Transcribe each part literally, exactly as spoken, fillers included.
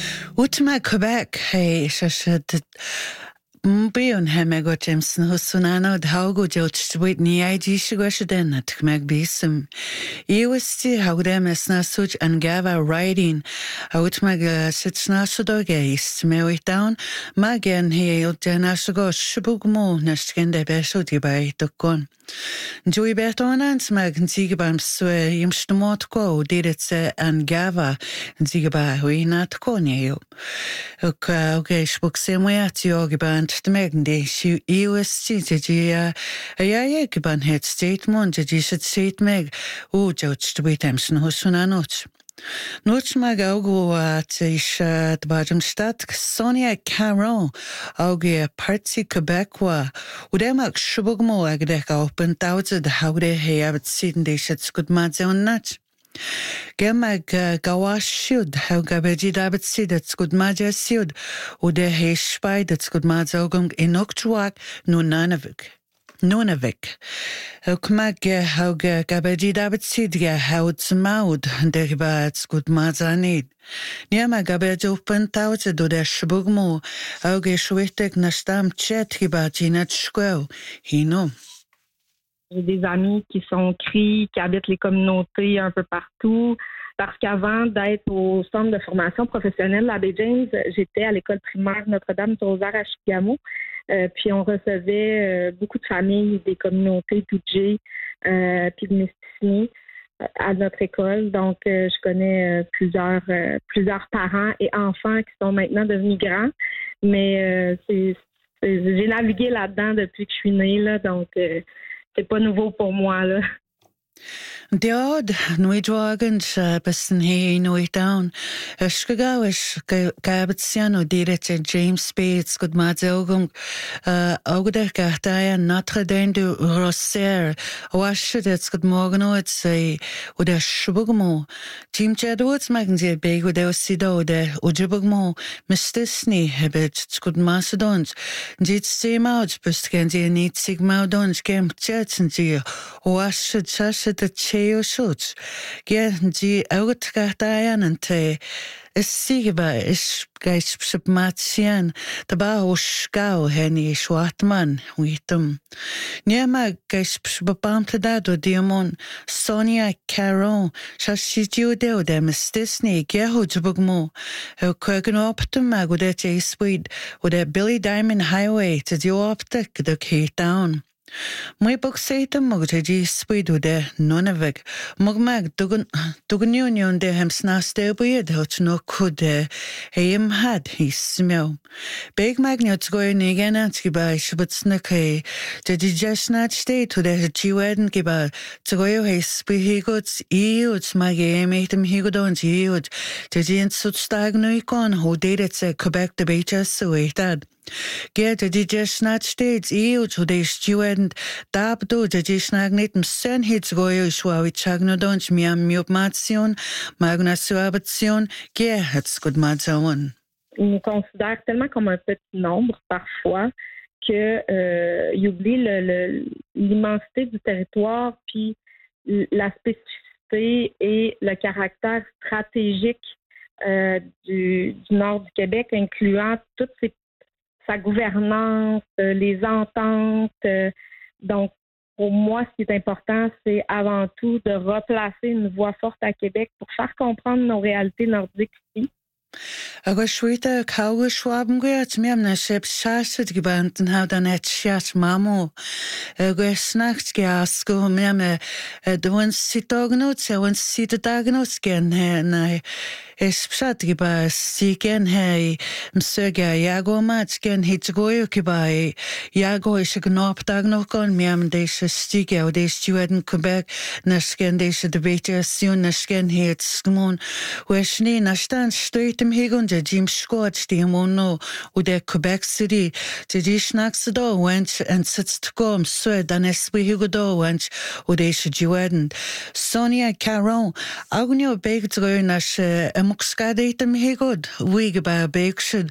Última Quebec, hey, shasha Mbion he me go Jameson Husunano, Haugo Joch wait ni I G Shigoshaden at Meg Bisum. E was see how them as Nasuch and Gava riding out my sits Nashodoge, Mary down, Magan he Janashago Shibugmo, Nashkende Beshoti by Tokon. Joey Bertonans mag and Zigabam swear yim stamot go, did it say and Gava and Zigaba, we not conio. Okay, okay, spoke same way at Yogiband. De megende si E O S T je a ja geban het statement je sit sit meg o judge to wait Emson husuna not. Not mag augo at is de bajum stad Sonia Caron auge party Quebecois u dem ak shubugmo agdek open tauze de houde he have seen de shits good mads on nat. Gemag gawash siud, how gabeji david sid it's good maja siud, o de he spide it's good mazogum in octuak no nanavik. Nunavik. How kmag how gabeji david sid ga how it's maud, and derba it's good mazanid. Niama gabeji open tauze do de shbugmo, how ge shwitek nastam chet hibajinat shkwel, he no. J'ai des amis qui sont CRI, qui habitent les communautés un peu partout. Parce qu'avant d'être au centre de formation professionnelle, la Baie James, j'étais à l'école primaire Notre-Dame-du-Rosaire à Chicamo. Euh, puis on recevait euh, beaucoup de familles des communautés Tudjé, euh, puis de Mistissini euh, à notre école. Donc, euh, je connais euh, plusieurs, euh, plusieurs parents et enfants qui sont maintenant devenus grands. Mais euh, c'est, c'est, j'ai navigué là-dedans depuis que je suis née, là, donc... Euh, c'est pas nouveau pour moi, là. Diod, nui dragons, besten he nui down. Shkagawish, Gabetsiano, Direte, James Spades, good madzogum, Ogder Gartaya, Notre Dame du Rosser, Washit, it's good morgano, it's a, Uda Shubugmo, Team Chadwoods, Magnzie, Beg, Uda Sido, de Ujibugmo, Mistisni, Hebet, it's good Macedons, Jit Steam out, Buskenzi, and eat Sigma Dons, Game Jets and Geo, Washit, Sashit, the Cheo Shoots. Get the Outgatayan and Te. Is Sigaba is Geis Submatian, the Bao Skau, Henny Schwartman, with them. Near my Geis Bamtadado, Diamond, Sonia Caron, Shashiju Deo, them is Disney, Geho Jubugmo, who Kurgan Optum, Magudete Swede, with a Billy Diamond Highway to the Optic, the Key Town. My book say to Mugtaji Swedu de Nunavik, Mugmag Dugan Dugan Union de hem snaste beard, hot no could de him had he smell. Big magnots going again at Giba, Shubutsnake, the digestion state to the Chiwed Giba, to go his speagots, eots, my game, ate him higodons, eot, the Jin Sutstagnuikon, who did it say Quebec the Beaches, so it had. Get the digestion states, eot, who they stewed. Dab do de disnagnitum sen hits goyo schwawi chagnodons miam miopmation, magnasuabation, ge hets good madzawan. Ils nous considèrent tellement comme un petit nombre parfois que euh, ils oublient le, le, l'immensité du territoire puis la spécificité et le caractère stratégique euh, du, du nord du Québec, incluant toute ses, sa gouvernance, euh, les ententes. Euh, donc, pour moi, ce qui est important, c'est avant tout de replacer une voix forte à Québec pour faire comprendre nos réalités nordiques ici. Agus shwita kawa schwaben gwyat mi am na shep shasad gibant yn hawd an et shiat mamo. Agus snacht giasgo mi am e dwan sitognot, se wan sitodagnot gen he na es pshat giba si gen he msöga yago mat gen hitgoyo giba yago is gnop dagnokon mi am desha stige o des jueden Quebec na sgen desha debate sion na sgen he et skmon. Weshni na stan straight Higun de Jim Scott, the Mono, with the Quebec City, the Dishnakсado went and sits to come, Swed, and Espi Hugo went, with a Jueden. Sonia Caron, Agnio baked Runash, a Muxcadatum Higud, Wig by a bake should,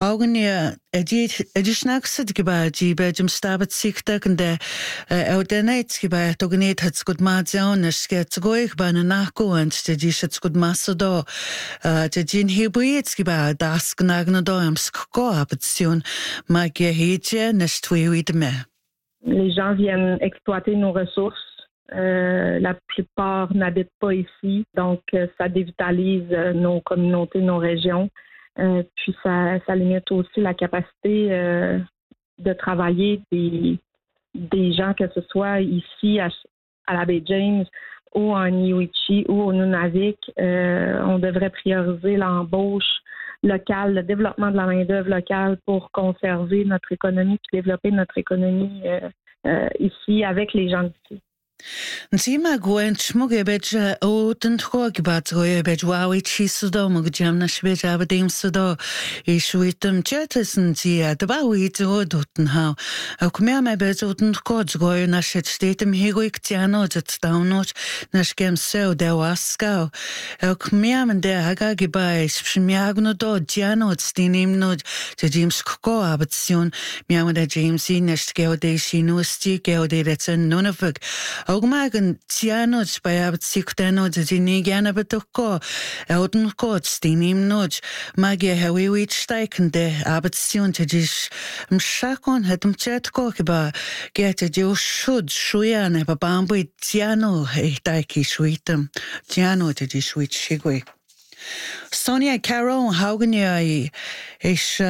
Agnia, a Dishnaksid Giba, G. Bedjum Stabbat Siktak and the Eldenate Giba, Tognate had good Madzion, a Skets Goik, Bananaco, and the Dishats good Masado, the Jin Hebrew. It's ba dask nagnado am skko aption ma gehije nestwi de me. Les gens viennent exploiter nos ressources. Euh, la plupart n'habitent pas ici, donc euh, ça dévitalise euh, nos communautés, nos régions. Euh, puis ça, ça limite aussi la capacité euh, de travailler des, des gens, que ce soit ici à, à la baie James ou en Iwichi ou au Nunavik. Euh, on devrait prioriser l'embauche locale, le développement de la main-d'œuvre locale pour conserver notre économie puis développer notre économie euh, euh, ici avec les gens d'ici. Nzima gwench muge beja o tntro gibat goye bejwawi chisudo mug jamna shbeja badim sudo ishuitum chatas nzia dabawi to dotnhau ook meer me bezo tntro goye na shit stetem higoik tiano zat downot na skem so de waskau ook meer men de haga gibai shmiagno do tiano stinim no james ko abation miawa de james nest geo de shinusti geo de retsen nonavik ook magen tianots bij het zichtenots die niet gerne betrokken. Elden kots die neem nooit. Maar je hebt weer stijgende arbeidszien te dus mschakon het hem chat koken. Get het je should shoeien hebben bamboe tiano ik daiki sweetem tiano te dus sweet shigwe. Sonia Caron haugen je is.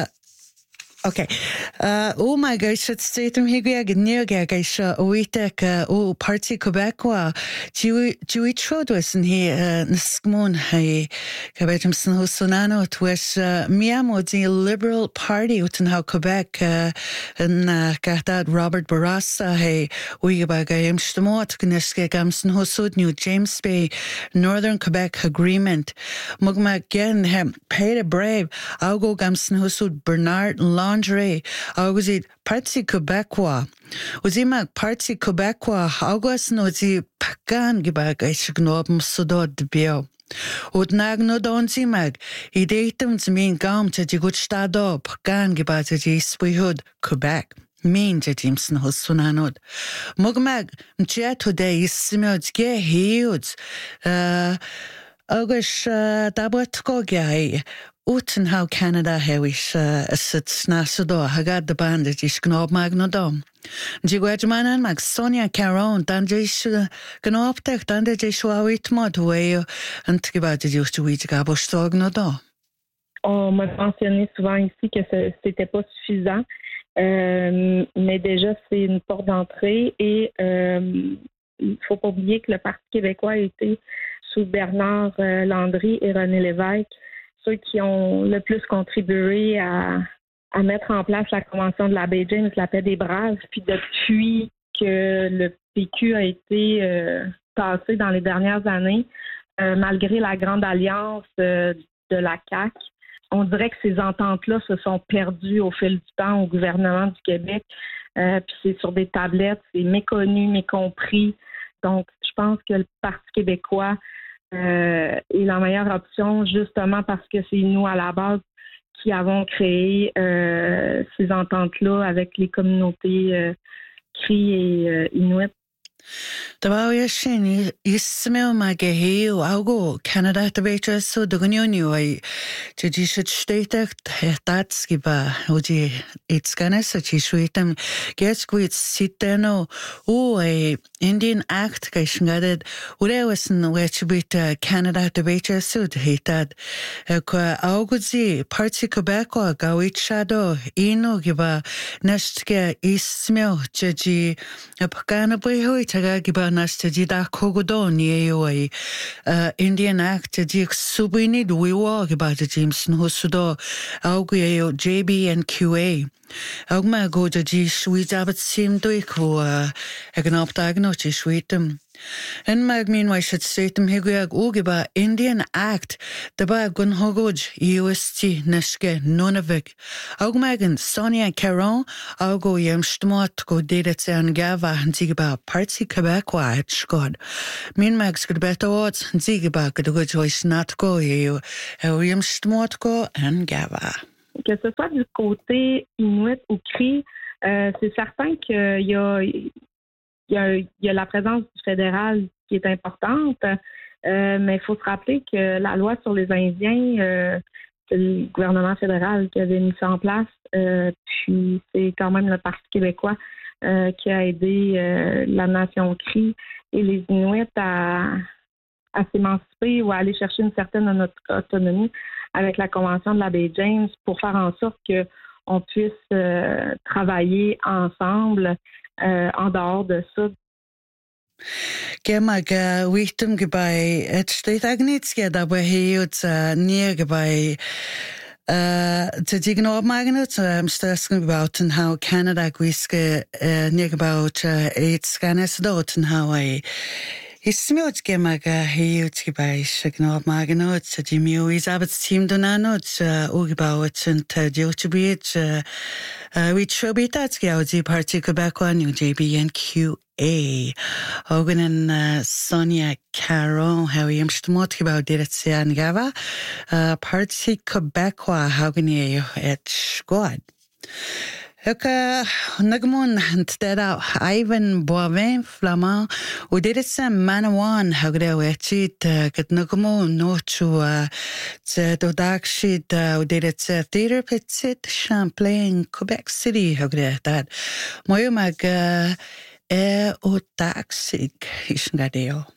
Okay. Uh, oh my gosh, it's statum higwag neargag I saw oitek o Parti Québécois. Jewi Jewi Trodwis in he Nismon he Kabajamson Hosonano twis Miamo the Liberal Party utan how Quebec and gatad Robert Barassa he Uigabaga Imstamot Gniske Gamson Hosud New James Bay Northern Quebec Agreement. Mugma gen hem paid a brave Augo Gamson Hosud Bernard Long Andre, agus iad Parti Québécois. Was imag Parti Québécois agus no di pagan gibag eich gnobm sodod de bio. Od nag no don imag, I deitem z min gam te di gut stado pagan gibag te di spuihud Quebec. Min te dimsen hos sunanod. Mugmag mtiat hode isimiod ge hiud. Agus dabot go gai. Uten how Canada hewish uh, sit snasado hagad the band that is gnob magnodom. Jigwajmanan mag Sonia Caron dan jish gnoptek dan de jish wawit mod way and gibad jish to wit gabostognodo. On m'a mentionné souvent ici que ce, c'était pas suffisant, euh, mais déjà c'est une porte d'entrée et euh, il faut pas oublier que le Parti québécois a été sous Bernard euh, Landry et René Lévesque. Ceux qui ont le plus contribué à, à mettre en place la Convention de la baie James, la paix des Braves. Puis depuis que le P Q a été euh, passé dans les dernières années, euh, malgré la grande alliance euh, de la C A Q, on dirait que ces ententes-là se sont perdues au fil du temps au gouvernement du Québec. Euh, puis c'est sur des tablettes, c'est méconnu, mécompris. Donc, je pense que le Parti québécois Euh, est la meilleure option justement parce que c'est nous à la base qui avons créé euh, ces ententes-là avec les communautés euh, Cri et euh, Inuit. Dabawi shin ismeo magahi augo Canada tabeta so dognyoni wai judicial state tats giba oji it's gonna such ishuitam gets quit siteno o a Indian Act kaishngaded ure wasan wechbit Canada tabeta so hitad kwa augozi Parti Québécois gawit shado ino giba nestke ismeo jaji apakana boy taga giba nasta jida kogodo ni ai Indian Act dik subini duiwa giba Jameson hosudo augu yo J B and Q A augma go da ji swizabat sim doikwo egnoptagno chi switem en mag mean why should statem higuag ugiba Indian Act daba gun hogoj U S T neske Nunavik augmagan Sonia Caron augo yem stmot go dedet an gava hantigiba Parti Québécois et skod mean mags good better odds hantigiba go go joyce not go you yem stmot go an gava. Que ce soit du côté Inuit ou Cri, euh, c'est certain qu'il y a, il y, a, il y a la présence du fédéral qui est importante, euh, mais il faut se rappeler que la loi sur les Indiens, euh, c'est le gouvernement fédéral qui avait mis ça en place. Euh, puis c'est quand même le Parti québécois euh, qui a aidé euh, la nation Cri et les Inuits à, à s'émanciper ou à aller chercher une certaine autonomie avec la Convention de la baie James pour faire en sorte qu'on puisse euh, travailler ensemble euh, en dehors de ça. Gemag wichtum gebai et steht agnitske dabei heut neer gebai te digno magnut am stasken gebauten how Canada gwiske neer gebaut et scanes doten how I Ismiot gemag heut gebai signo magnut Jimmy Elizabeth team donanot ugebaut und Djotubit we chobitat gauzi party Quebecois New J B N Q A. Hogan and uh, Sonia Caron, how we amstamot about did it say an gava. Uh, Party Quebecois, Hogan at squad. Oka nagmon nteda Ivan Boivin Flamand u did it sam Manawan hagre wechit kat nagmo no to te dodakshid u did it theater petit Champlain Quebec City hagre that moyo mag e o taxig isngadeo